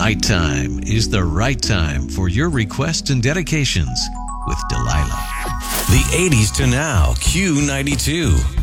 Nighttime is the right time for your requests and dedications with Delilah. The 80s to now, Q92.